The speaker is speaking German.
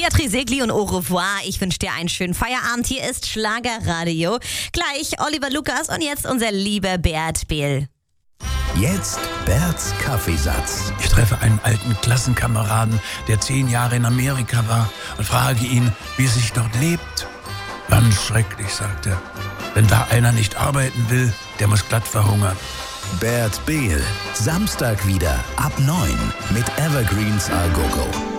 Beatrice Egli und Au revoir. Ich wünsche dir einen schönen Feierabend. Hier ist Schlagerradio. Gleich Oliver Lukas und jetzt unser lieber Bert Behl. Jetzt Berts Kaffeesatz. Ich treffe einen alten Klassenkameraden, der 10 Jahre in Amerika war und frage ihn, wie es sich dort lebt. Ganz schrecklich, sagt er. Wenn da einer nicht arbeiten will, der muss glatt verhungern. Bert Behl, Samstag wieder ab 9 mit Evergreens Al Gogo.